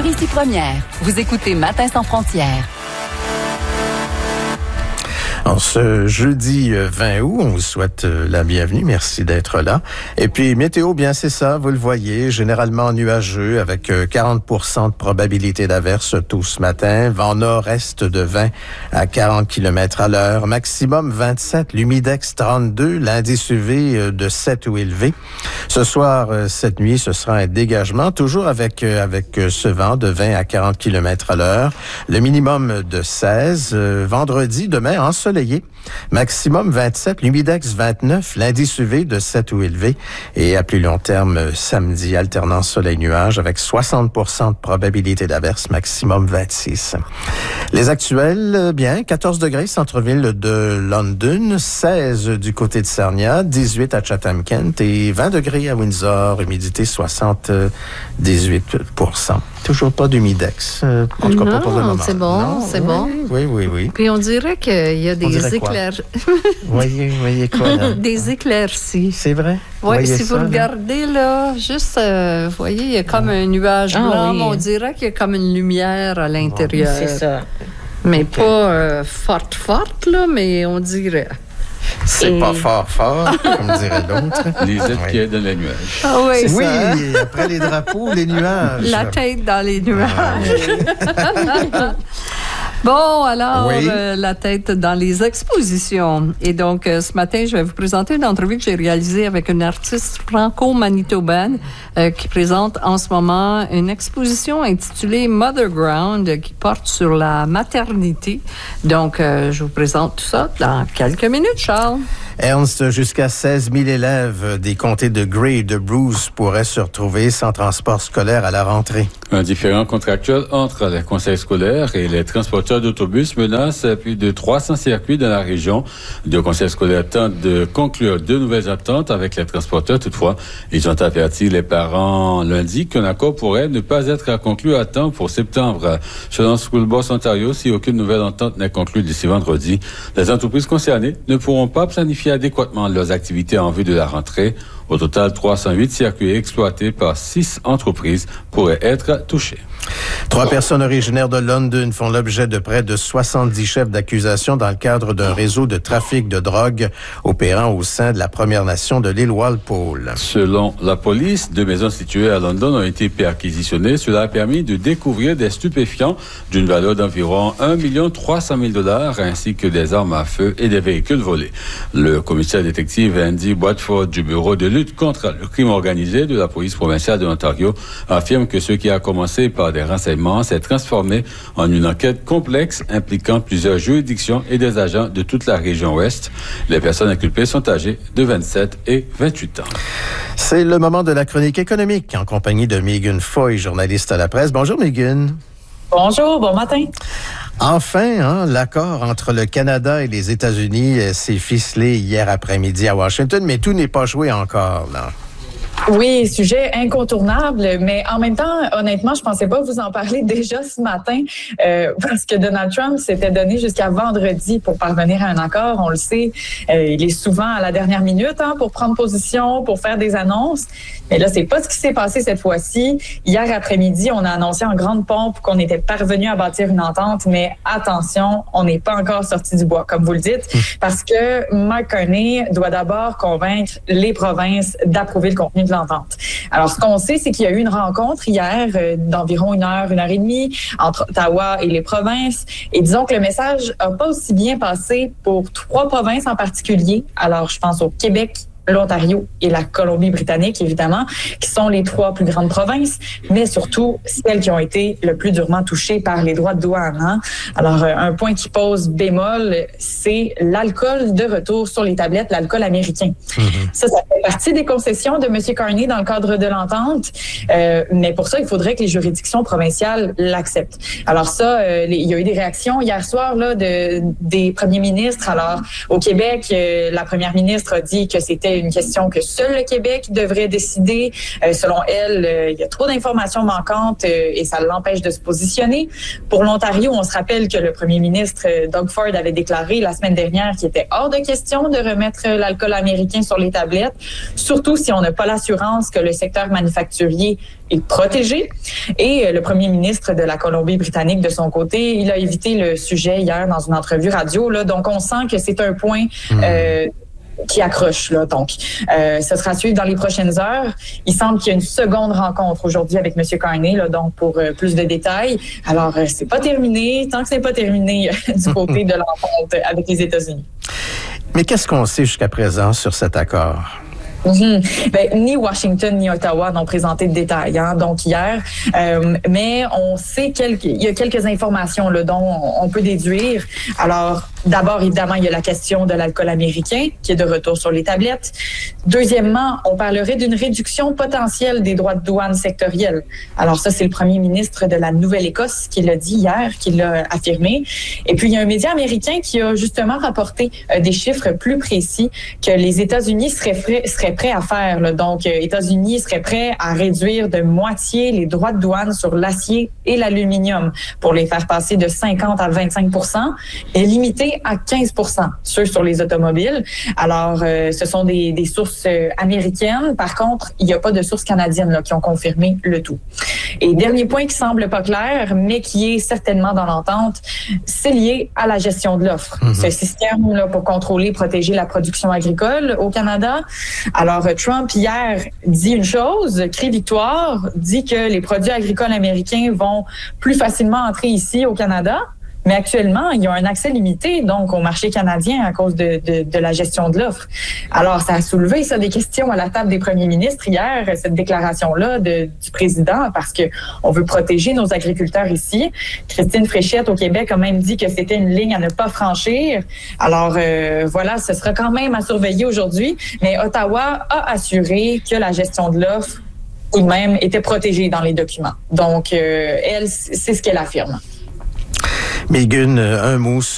ici Première. Vous écoutez Matin sans frontières. En ce jeudi 20 août, on vous souhaite la bienvenue. Merci d'être là. Et puis, météo, bien c'est ça, vous le voyez, généralement nuageux avec 40% de probabilité d'averse tout ce matin. Vent nord-est de 20 à 40 km à l'heure. Maximum 27, l'humidex 32, l'indice UV de 7 ou élevé. Ce soir, cette nuit, ce sera un dégagement, toujours avec ce vent de 20 à 40 km à l'heure. Le minimum de 16. Vendredi, demain, ensoleillé. Maximum 27, l'humidex 29, l'indice UV de 7 ou élevé. Et à plus long terme, samedi, alternance soleil-nuage avec 60% de probabilité d'averse, maximum 26. Les actuels, bien, 14 degrés centre-ville de London, 16 du côté de Sarnia, 18 à Chatham-Kent et 20 degrés à Windsor, humidité 78%. Toujours pas d'humidex. En tout cas, pas pour le moment. C'est bon, non, c'est bon. Oui. Puis on dirait qu'il y a des éclairs. Voyez quoi, là? Des éclaircies. C'est vrai? Oui, si vous regardez, là, juste, vous voyez, il y a comme un nuage blanc, mais on dirait qu'il y a comme une lumière à l'intérieur. C'est ça. Mais pas forte, là, mais on dirait. C'est pas fort, comme dirait l'autre. Les étiquettes dans les nuages. Ah oui, oui, ça. Après les drapeaux, les nuages. La tête dans les nuages. Bon, alors, la tête dans les expositions. Et donc, ce matin, je vais vous présenter une entrevue que j'ai réalisée avec une artiste franco-manitobaine qui présente en ce moment une exposition intitulée Mother Ground qui porte sur la maternité. Donc, je vous présente tout ça dans quelques minutes, Charles. Ernst, jusqu'à 16 000 élèves des comtés de Grey et de Bruce pourraient se retrouver sans transport scolaire à la rentrée. Un différend contractuel entre les conseils scolaires et les transporteurs d'autobus menace plus de 300 circuits dans la région. Deux conseils scolaires tentent de conclure de nouvelles ententes avec les transporteurs. Toutefois, ils ont averti les parents lundi qu'un accord pourrait ne pas être conclu à temps pour septembre. Selon School Boss Ontario, si aucune nouvelle entente n'est conclue d'ici vendredi, les entreprises concernées ne pourront pas planifier adéquatement leurs activités en vue de la rentrée. Au total, 308 circuits exploités par 6 entreprises pourraient être touchés. 3 personnes originaires de London font l'objet de près de 70 chefs d'accusation dans le cadre d'un réseau de trafic de drogue opérant au sein de la Première Nation de l'île Walpole. Selon la police, 2 maisons situées à London ont été perquisitionnées. Cela a permis de découvrir des stupéfiants d'une valeur d'environ 1 300 000 $ ainsi que des armes à feu et des véhicules volés. Le commissaire détective Andy Watford du bureau de lutte contre le crime organisé de la police provinciale de l'Ontario affirme que ce qui a commencé par des renseignements s'est transformé en une enquête complexe impliquant plusieurs juridictions et des agents de toute la région ouest. Les personnes inculpées sont âgées de 27 et 28 ans. C'est le moment de la chronique économique en compagnie de Megan Foy, journaliste à la presse. Bonjour Megan. Bonjour, bon matin. Enfin, l'accord entre le Canada et les États-Unis s'est ficelé hier après-midi à Washington, mais tout n'est pas joué encore, là. Oui, sujet incontournable, mais en même temps, honnêtement, je pensais pas vous en parler déjà ce matin parce que Donald Trump s'était donné jusqu'à vendredi pour parvenir à un accord. On le sait, il est souvent à la dernière minute pour prendre position, pour faire des annonces. Mais là, c'est pas ce qui s'est passé cette fois-ci. Hier après-midi, on a annoncé en grande pompe qu'on était parvenu à bâtir une entente, mais attention, on n'est pas encore sorti du bois, comme vous le dites, parce que Mark Carney doit d'abord convaincre les provinces d'approuver le contenu de l'entente. Alors, ce qu'on sait, c'est qu'il y a eu une rencontre hier d'environ 1 heure, 1 heure et demie entre Ottawa et les provinces. Et disons que le message n'a pas aussi bien passé pour 3 provinces en particulier. Alors, je pense au Québec, l'Ontario et la Colombie-Britannique, évidemment, qui sont les 3 plus grandes provinces, mais surtout celles qui ont été le plus durement touchées par les droits de douane. Alors, un point qui pose bémol, c'est l'alcool de retour sur les tablettes, l'alcool américain. Ça fait partie des concessions de M. Carney dans le cadre de l'entente, mais pour ça, il faudrait que les juridictions provinciales l'acceptent. Alors ça, il y a eu des réactions hier soir là, des premiers ministres. Alors, au Québec, la première ministre a dit que c'était c'était une question que seul le Québec devrait décider. Selon elle, il y a trop d'informations manquantes et ça l'empêche de se positionner. Pour l'Ontario, on se rappelle que le premier ministre Doug Ford avait déclaré la semaine dernière qu'il était hors de question de remettre l'alcool américain sur les tablettes, surtout si on n'a pas l'assurance que le secteur manufacturier est protégé. Et le premier ministre de la Colombie-Britannique, de son côté, il a évité le sujet hier dans une entrevue radio. Là, donc, on sent que c'est un point qui accroche. Là. Donc, ce sera à suivre dans les prochaines heures. Il semble qu'il y a une seconde rencontre aujourd'hui avec M. Carney, là, donc pour plus de détails. Alors, c'est pas terminé. Tant que c'est pas terminé du côté de l'entente avec les États-Unis. Mais qu'est-ce qu'on sait jusqu'à présent sur cet accord? Ni Washington ni Ottawa n'ont présenté de détails, donc hier. Mais on sait il y a quelques informations là, dont on peut déduire. Alors, d'abord, évidemment, il y a la question de l'alcool américain qui est de retour sur les tablettes. Deuxièmement, on parlerait d'une réduction potentielle des droits de douane sectoriels. Alors ça, c'est le premier ministre de la Nouvelle-Écosse qui l'a dit hier, qui l'a affirmé. Et puis, il y a un média américain qui a justement rapporté des chiffres plus précis que les États-Unis seraient prêts à faire. Là. Donc, États-Unis seraient prêts à réduire de moitié les droits de douane sur l'acier et l'aluminium pour les faire passer de 50 à 25 % et limiter à 15 % ceux sur les automobiles. Alors, ce sont des sources américaines. Par contre, il n'y a pas de sources canadiennes là, qui ont confirmé le tout. Et dernier point qui semble pas clair, mais qui est certainement dans l'entente, c'est lié à la gestion de l'offre. Ce système là, pour contrôler, protéger la production agricole au Canada. Alors, Trump, hier, dit une chose, crie victoire, dit que les produits agricoles américains vont plus facilement entrer ici au Canada. Mais actuellement, il y a un accès limité donc au marché canadien à cause de la gestion de l'offre. Alors, ça a soulevé des questions à la table des premiers ministres hier, cette déclaration-là du président, parce que on veut protéger nos agriculteurs ici. Christine Fréchette au Québec a même dit que c'était une ligne à ne pas franchir. Alors, voilà, ce sera quand même à surveiller aujourd'hui. Mais Ottawa a assuré que la gestion de l'offre, tout de même, était protégée dans les documents. Donc, elle, c'est ce qu'elle affirme. Megan, un mot